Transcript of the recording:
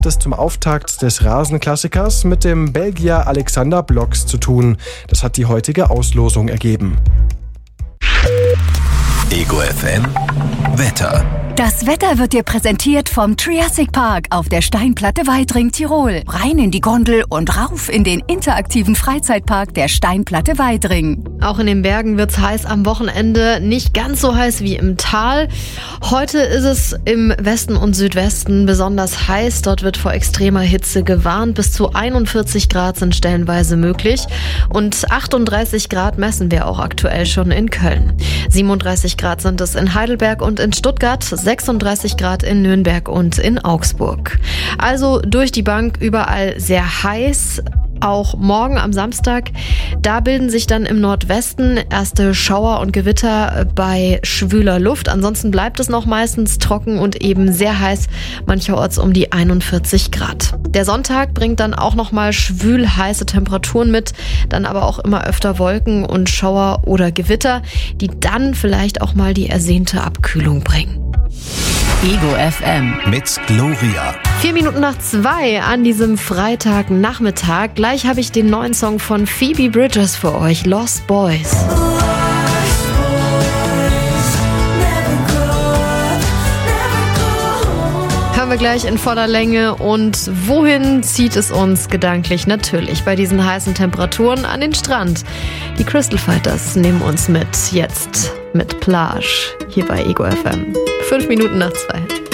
Das zum Auftakt des Rasenklassikers mit dem Belgier Alexander Blox zu tun. Das hat die heutige Auslosung ergeben. Ego FM Wetter. Das Wetter wird dir präsentiert vom Triassic Park auf der Steinplatte Weidring, Tirol. Rein in die Gondel und rauf in den interaktiven Freizeitpark der Steinplatte Weidring. Auch in den Bergen wird's heiß am Wochenende, nicht ganz so heiß wie im Tal. Heute ist es im Westen und Südwesten besonders heiß. Dort wird vor extremer Hitze gewarnt. Bis zu 41 Grad sind stellenweise möglich. Und 38 Grad messen wir auch aktuell schon in Köln. 37 Grad sind es in Heidelberg und in Stuttgart. 36 Grad in Nürnberg und in Augsburg. Also durch die Bank überall sehr heiß. Auch morgen am Samstag, da bilden sich dann im Nordwesten erste Schauer und Gewitter bei schwüler Luft. Ansonsten bleibt es noch meistens trocken und eben sehr heiß, mancherorts um die 41 Grad. Der Sonntag bringt dann auch nochmal schwül heiße Temperaturen mit, dann aber auch immer öfter Wolken und Schauer oder Gewitter, die dann vielleicht auch mal die ersehnte Abkühlung bringen. Ego FM Mit Gloria. 2:04 an diesem Freitagnachmittag. Gleich habe ich den neuen Song von Phoebe Bridgers für euch, Lost Boys. Hören wir gleich in voller Länge. Und wohin zieht es uns gedanklich? Natürlich bei diesen heißen Temperaturen an den Strand. Die Crystal Fighters nehmen uns mit jetzt mit Plage hier bei Ego FM. 2:05.